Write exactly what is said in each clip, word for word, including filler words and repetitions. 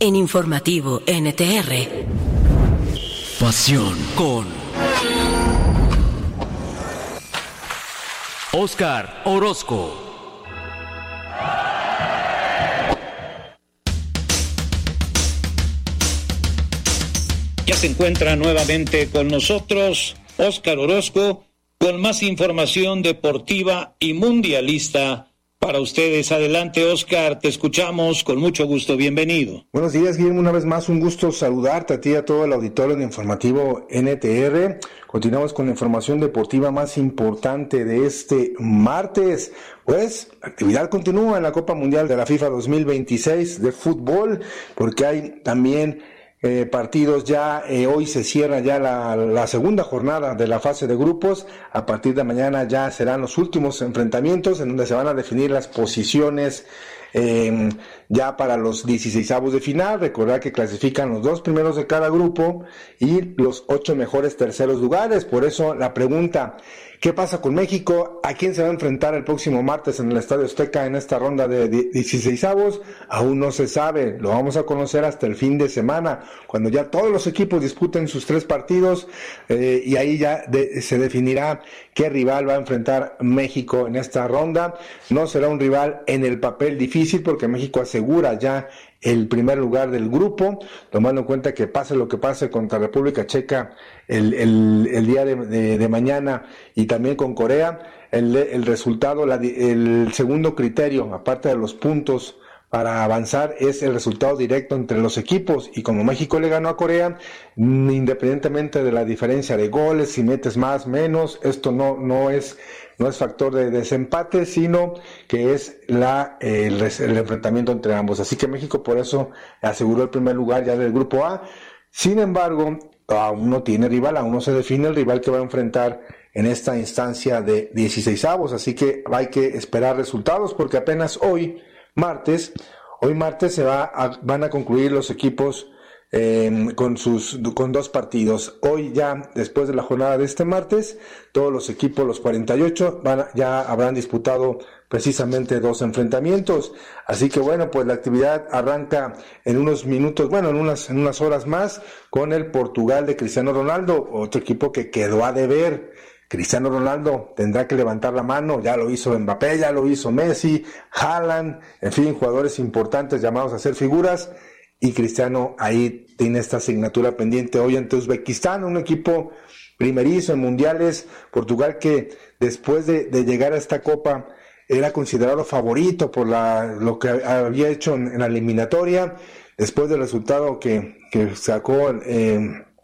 En Informativo N T R. Pasión con Óscar Orozco. Ya se encuentra nuevamente con nosotros Óscar Orozco con más información deportiva y mundialista para ustedes. Adelante, Óscar, te escuchamos con mucho gusto. Bienvenido. Buenos días, Guillermo. Una vez más, un gusto saludarte a ti y a todo el auditorio de Informativo N T R. Continuamos con la información deportiva más importante de este martes. Pues, la actividad continúa en la Copa Mundial de la FIFA dos mil veintiséis de fútbol, porque hay también Eh, partidos ya, eh, hoy se cierra ya la, la segunda jornada de la fase de grupos. A partir de mañana ya serán los últimos enfrentamientos en donde se van a definir las posiciones eh, ya para los dieciseisavos de final. Recordar que clasifican los dos primeros de cada grupo y los ocho mejores terceros lugares. Por eso la pregunta: ¿qué pasa con México? ¿A quién se va a enfrentar el próximo martes en el Estadio Azteca en esta ronda de dieciseisavos? Aún no se sabe, lo vamos a conocer hasta el fin de semana, cuando ya todos los equipos disputen sus tres partidos eh, y ahí ya de, se definirá qué rival va a enfrentar México en esta ronda. No será un rival en el papel difícil porque México asegura ya el primer lugar del grupo, tomando en cuenta que pase lo que pase contra República Checa el, el, el día de, de, de mañana y también con Corea, el, el resultado, la, el segundo criterio, aparte de los puntos para avanzar, es el resultado directo entre los equipos, y como México le ganó a Corea, independientemente de la diferencia de goles, si metes más, menos, esto no, no es no es factor de desempate, sino que es la eh, el, el enfrentamiento entre ambos. Así que México por eso aseguró el primer lugar ya del grupo A. Sin embargo, aún no tiene rival, aún no se define el rival que va a enfrentar en esta instancia de dieciseisavos, así que hay que esperar resultados porque apenas hoy, martes, hoy martes se va a, van a concluir los equipos Eh, con sus con dos partidos. Hoy ya, después de la jornada de este martes, todos los equipos, los cuarenta y ocho, van a, ya habrán disputado precisamente dos enfrentamientos. Así que bueno, pues la actividad arranca en unos minutos, bueno, en unas en unas horas más, con el Portugal de Cristiano Ronaldo, otro equipo que quedó a deber. Cristiano Ronaldo tendrá que levantar la mano, ya lo hizo Mbappé, ya lo hizo Messi, Haaland, en fin, jugadores importantes llamados a ser figuras. Y Cristiano ahí tiene esta asignatura pendiente hoy ante Uzbekistán, un equipo primerizo en mundiales. Portugal, que después de, de llegar a esta copa era considerado favorito por la, lo que había hecho en, en la eliminatoria, después del resultado que, que sacó eh,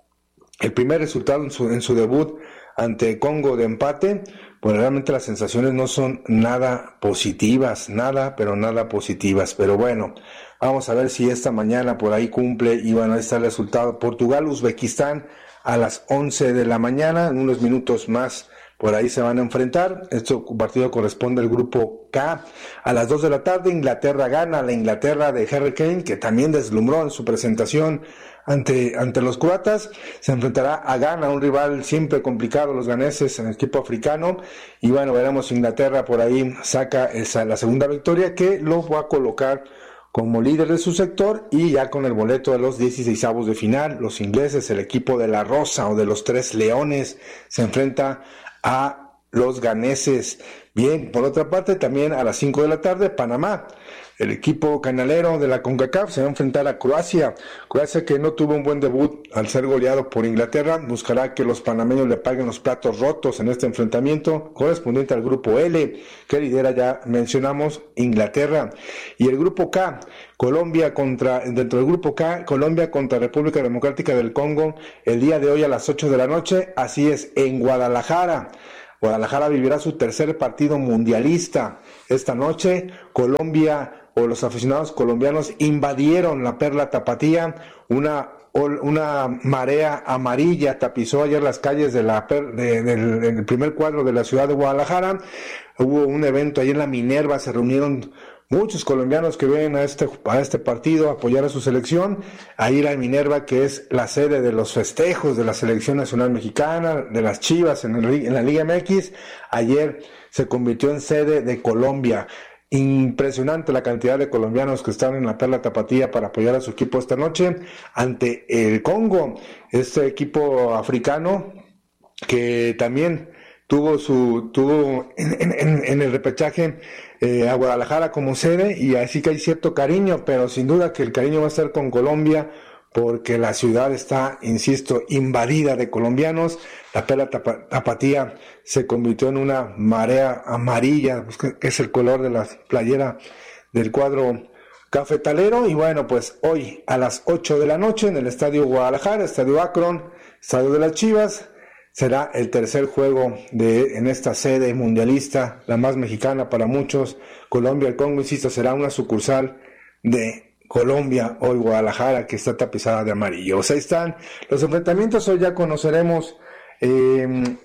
el primer resultado en su, en su debut ante Congo de empate. Pues realmente las sensaciones no son nada positivas, nada, pero nada positivas. Pero bueno, vamos a ver si esta mañana por ahí cumple y bueno, ahí está el resultado. Portugal-Uzbekistán a las once de la mañana, en unos minutos más por ahí se van a enfrentar. Este partido corresponde al grupo K. A las dos de la tarde, Inglaterra-Ghana, la Inglaterra de Harry Kane, que también deslumbró en su presentación ante ante los croatas. Se enfrentará a Ghana, un rival siempre complicado, los ganeses, en el equipo africano. Y bueno, veremos si Inglaterra por ahí saca esa, la segunda victoria, que lo va a colocar como líder de su sector y ya con el boleto de los dieciseisavos de final. Los ingleses, el equipo de la Rosa o de los Tres Leones, se enfrenta a los ganeses. Bien, por otra parte, también a las cinco de la tarde, Panamá, el equipo canalero de la CONCACAF, se va a enfrentar a Croacia. Croacia, que no tuvo un buen debut al ser goleado por Inglaterra, buscará que los panameños le paguen los platos rotos en este enfrentamiento correspondiente al grupo L, que lidera, ya mencionamos, Inglaterra. Y el grupo K, Colombia contra, dentro del grupo K, Colombia contra República Democrática del Congo, el día de hoy a las ocho de la noche, así es, en Guadalajara. Guadalajara vivirá su tercer partido mundialista. Esta noche, Colombia, o los aficionados colombianos, invadieron la Perla Tapatía. Una una marea amarilla tapizó ayer las calles de la de, de, del primer cuadro de la ciudad de Guadalajara. Hubo un evento ahí en la Minerva, se reunieron muchos colombianos que vienen a este a este partido a apoyar a su selección. Ahí la Minerva, que es la sede de los festejos de la selección nacional mexicana, de las Chivas en, el, en la Liga M X, ayer se convirtió en sede de Colombia. Impresionante la cantidad de colombianos que están en la Perla Tapatía para apoyar a su equipo esta noche ante el Congo, este equipo africano que también tuvo su tuvo en, en, en el repechaje eh, a Guadalajara como sede, y así que hay cierto cariño, pero sin duda que el cariño va a estar con Colombia, porque la ciudad está, insisto, invadida de colombianos. La Perla Tapatía se convirtió en una marea amarilla, que es el color de la playera del cuadro cafetalero. Y bueno, pues hoy a las ocho de la noche en el Estadio Guadalajara, Estadio Akron, Estadio de las Chivas, será el tercer juego de en esta sede mundialista, la más mexicana para muchos. Colombia, el Congo, insisto, será una sucursal de Colombia, hoy Guadalajara, que está tapizada de amarillo. O sea, ahí están los enfrentamientos. Hoy ya conoceremos eh,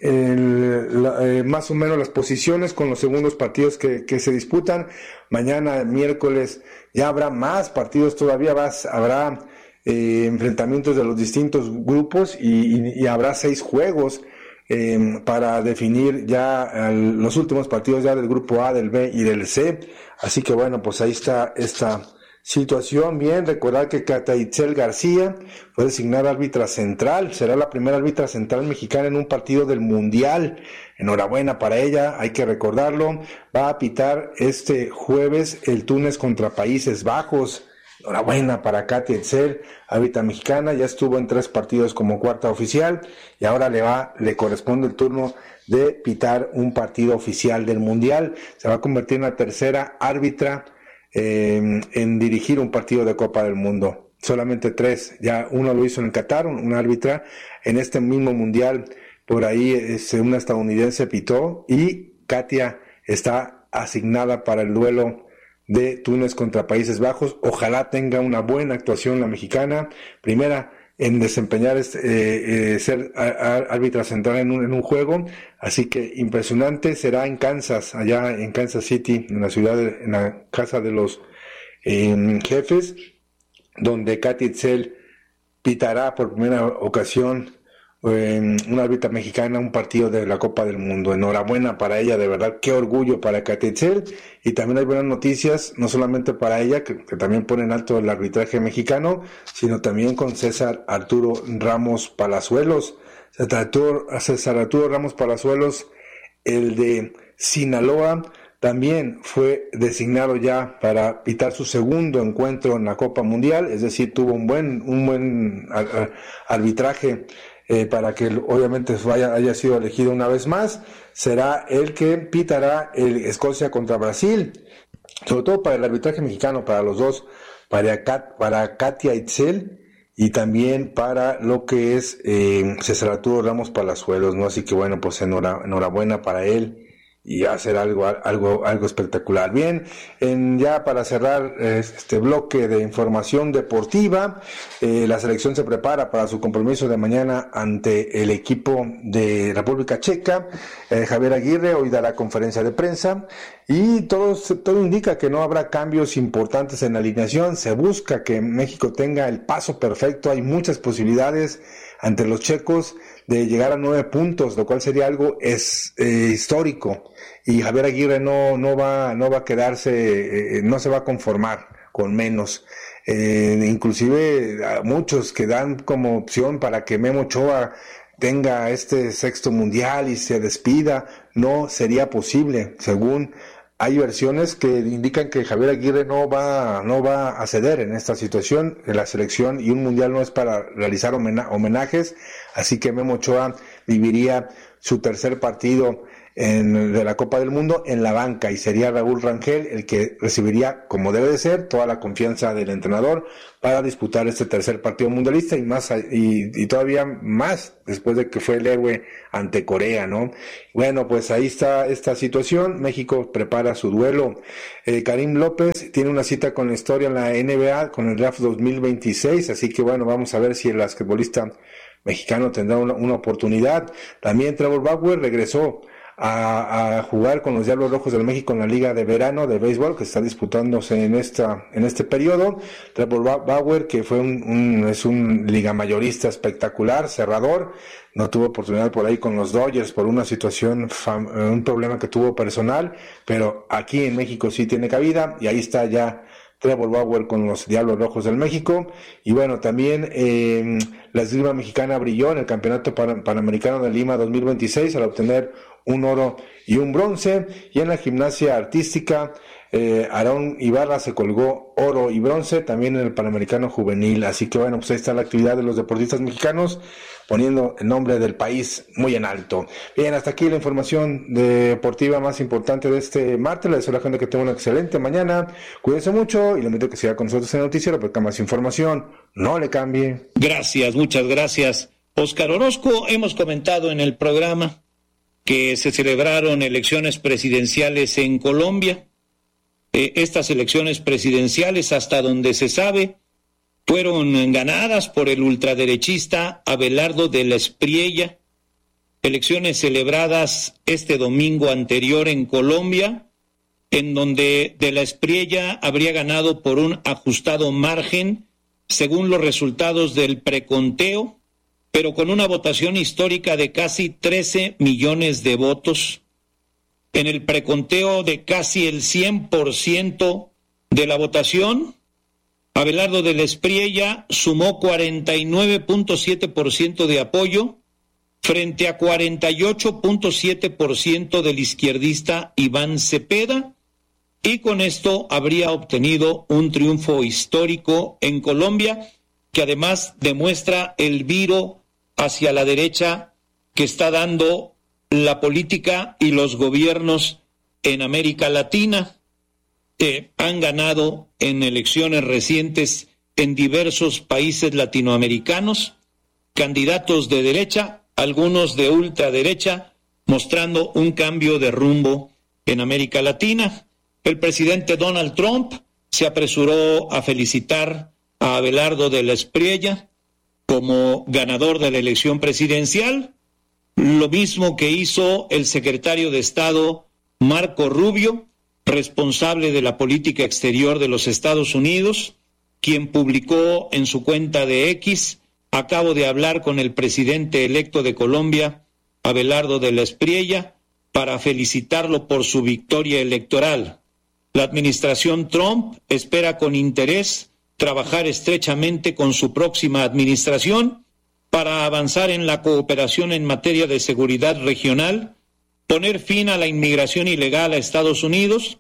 el, la, eh, más o menos las posiciones con los segundos partidos que, que se disputan. Mañana, miércoles, ya habrá más partidos todavía, más, habrá eh, enfrentamientos de los distintos grupos y, y, y habrá seis juegos eh, para definir ya el, los últimos partidos ya del grupo A, del B y del C. Así que bueno, pues ahí está esta situación. Bien, recordar que Katia Itzel García fue designada árbitra central, será la primera árbitra central mexicana en un partido del Mundial. Enhorabuena para ella, hay que recordarlo. Va a pitar este jueves el Túnez contra Países Bajos. Enhorabuena para Katia Itzel, árbitra mexicana, ya estuvo en tres partidos como cuarta oficial y ahora le va, le corresponde el turno de pitar un partido oficial del Mundial. Se va a convertir en la tercera árbitra Eh, en dirigir un partido de Copa del Mundo. Solamente tres, ya uno lo hizo en Qatar, un, un árbitra en este mismo mundial, por ahí es, una estadounidense pitó, y Katia está asignada para el duelo de Túnez contra Países Bajos. Ojalá tenga una buena actuación la mexicana, primera en desempeñar este, eh, eh, ser árbitra central en un, en un juego, así que impresionante. Será en Kansas, allá en Kansas City, en la ciudad, de, en la casa de los eh, jefes, donde Katia Itzel pitará por primera ocasión eh, una árbitra mexicana un partido de la Copa del Mundo. Enhorabuena para ella, de verdad, qué orgullo para Katia Itzel. Y también hay buenas noticias, no solamente para ella, que, que también pone en alto el arbitraje mexicano, sino también con César Arturo Ramos Palazuelos. César Arturo Ramos Palazuelos, el de Sinaloa, también fue designado ya para pitar su segundo encuentro en la Copa Mundial, es decir, tuvo un buen, un buen arbitraje eh, para que obviamente vaya, haya sido elegido una vez más. Será el que pitará el Escocia contra Brasil, sobre todo para el arbitraje mexicano, para los dos, para, Kat, para Katia Itzel y también para lo que es eh, César Arturo Ramos Palazuelos, ¿no? Así que bueno, pues enhora, enhorabuena para él y hacer algo algo algo espectacular. Bien, en, ya para cerrar este bloque de información deportiva, eh, la selección se prepara para su compromiso de mañana ante el equipo de República Checa. eh, Javier Aguirre hoy dará conferencia de prensa y todo, todo indica que no habrá cambios importantes en la alineación. Se busca que México tenga el paso perfecto, hay muchas posibilidades ante los checos de llegar a nueve puntos, lo cual sería algo es eh, histórico, y Javier Aguirre no no va no va a quedarse, eh, no se va a conformar con menos. Eh, inclusive a muchos que dan como opción para que Memo Ochoa tenga este sexto mundial y se despida, no sería posible. Según hay versiones que indican que Javier Aguirre no va no va a ceder en esta situación en la selección, y un mundial no es para realizar homena- homenajes, así que Memo Ochoa viviría su tercer partido en, de la Copa del Mundo en la banca, y sería Raúl Rangel el que recibiría, como debe de ser, toda la confianza del entrenador para disputar este tercer partido mundialista, y más y, y todavía más después de que fue el héroe ante Corea, ¿no? Bueno, pues ahí está esta situación. México prepara su duelo. eh, Karim López tiene una cita con la historia en la N B A con el draft dos mil veintiséis, así que bueno, vamos a ver si el basquetbolista mexicano tendrá una, una oportunidad. También Trevor Bauer regresó a, a jugar con los Diablos Rojos del México en la Liga de Verano de Béisbol que está disputándose en esta en este periodo. Trevor Bauer, que fue un, un es un liga mayorista espectacular, cerrador, no tuvo oportunidad por ahí con los Dodgers por una situación, fam, un problema que tuvo personal, pero aquí en México sí tiene cabida, y ahí está ya Trevor Bauer con los Diablos Rojos del México. Y bueno, también eh, la esgrima mexicana brilló en el Campeonato Pan- Panamericano de Lima dos mil veintiséis al obtener un oro y un bronce, y en la gimnasia artística eh, Aarón Ibarra se colgó oro y bronce también en el Panamericano Juvenil. Así que bueno, pues ahí está la actividad de los deportistas mexicanos, poniendo el nombre del país muy en alto. Bien, hasta aquí la información deportiva más importante de este martes. Le deseo a la gente que tenga una excelente mañana, cuídense mucho y le invito a que siga con nosotros en el noticiero porque más información, no le cambie. Gracias, muchas gracias, Óscar Orozco. Hemos comentado en el programa que se celebraron elecciones presidenciales en Colombia. Eh, estas elecciones presidenciales, hasta donde se sabe, fueron ganadas por el ultraderechista Abelardo de la Espriella. Elecciones celebradas este domingo anterior en Colombia, en donde de la Espriella habría ganado por un ajustado margen, según los resultados del preconteo, pero con una votación histórica de casi trece millones de votos. En el preconteo de casi el cien por ciento de la votación, Abelardo de la Espriella sumó cuarenta y nueve punto siete por ciento de apoyo frente a cuarenta y ocho punto siete por ciento del izquierdista Iván Cepeda, y con esto habría obtenido un triunfo histórico en Colombia, que además demuestra el viro hacia la derecha que está dando la política y los gobiernos en América Latina. Eh, han ganado en elecciones recientes en diversos países latinoamericanos candidatos de derecha, algunos de ultraderecha, mostrando un cambio de rumbo en América Latina. El presidente Donald Trump se apresuró a felicitar a Abelardo de la Espriella como ganador de la elección presidencial, lo mismo que hizo el secretario de Estado Marco Rubio, responsable de la política exterior de los Estados Unidos, quien publicó en su cuenta de X: acabo de hablar con el presidente electo de Colombia, Abelardo de la Espriella, para felicitarlo por su victoria electoral. La administración Trump espera con interés trabajar estrechamente con su próxima administración para avanzar en la cooperación en materia de seguridad regional, poner fin a la inmigración ilegal a Estados Unidos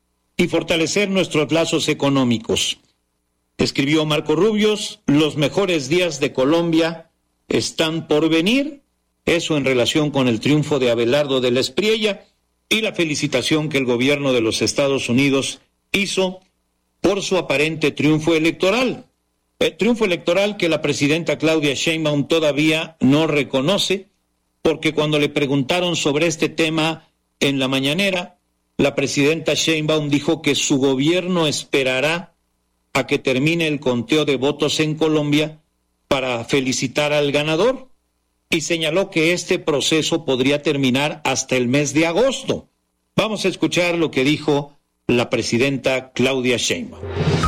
y fortalecer nuestros lazos económicos. Escribió Marco Rubio: los mejores días de Colombia están por venir. Eso en relación con el triunfo de Abelardo de la Espriella y la felicitación que el gobierno de los Estados Unidos hizo por su aparente triunfo electoral. El triunfo electoral que la presidenta Claudia Sheinbaum todavía no reconoce, porque cuando le preguntaron sobre este tema en la mañanera, la presidenta Sheinbaum dijo que su gobierno esperará a que termine el conteo de votos en Colombia para felicitar al ganador, y señaló que este proceso podría terminar hasta el mes de agosto. Vamos a escuchar lo que dijo la presidenta Claudia Sheinbaum.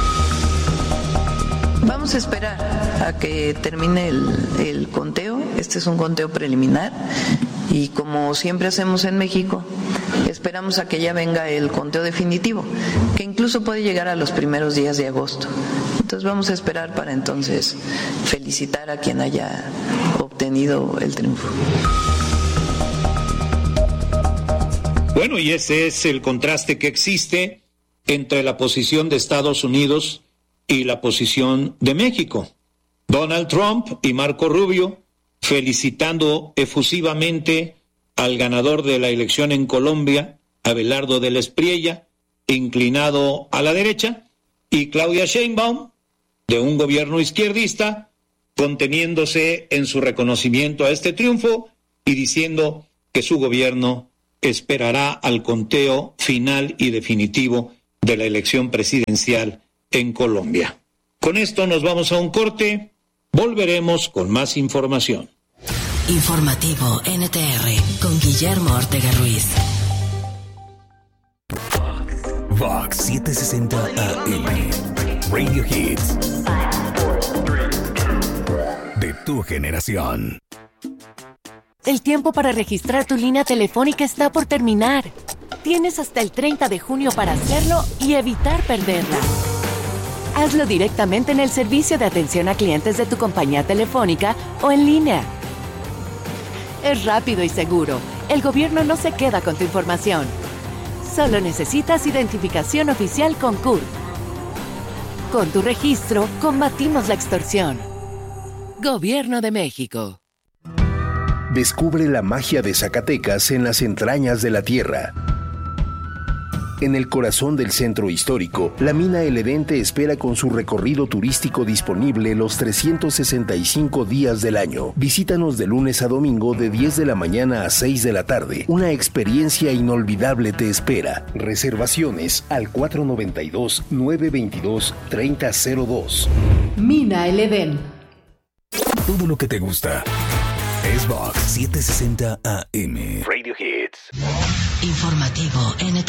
Vamos a esperar a que termine el, el conteo. Este es un conteo preliminar y, como siempre hacemos en México, esperamos a que ya venga el conteo definitivo, que incluso puede llegar a los primeros días de agosto. Entonces vamos a esperar para entonces felicitar a quien haya obtenido el triunfo. Bueno, y ese es el contraste que existe entre la posición de Estados Unidos y la posición de México. Donald Trump y Marco Rubio felicitando efusivamente al ganador de la elección en Colombia, Abelardo de la Espriella, inclinado a la derecha, y Claudia Sheinbaum, de un gobierno izquierdista, conteniéndose en su reconocimiento a este triunfo y diciendo que su gobierno esperará al conteo final y definitivo de la elección presidencial en Colombia. Con esto nos vamos a un corte, volveremos con más información. Informativo N T R con Guillermo Ortega Ruiz. Vox setecientos sesenta A M. Radio Hits. De tu generación. El tiempo para registrar tu línea telefónica está por terminar. Tienes hasta el treinta de junio para hacerlo y evitar perderla. Hazlo directamente en el servicio de atención a clientes de tu compañía telefónica o en línea. Es rápido y seguro. El gobierno no se queda con tu información. Solo necesitas identificación oficial con C U R. Con tu registro, combatimos la extorsión. Gobierno de México. Descubre la magia de Zacatecas en las entrañas de la tierra. En el corazón del centro histórico, la mina El Edén te espera con su recorrido turístico disponible los trescientos sesenta y cinco días del año. Visítanos de lunes a domingo de diez de la mañana a seis de la tarde. Una experiencia inolvidable te espera. Reservaciones al cuatro nueve dos, nueve dos dos, tres cero cero dos. Mina El Edén. Todo lo que te gusta es Vox setecientos sesenta A M. Radio Hits. Informativo N T R.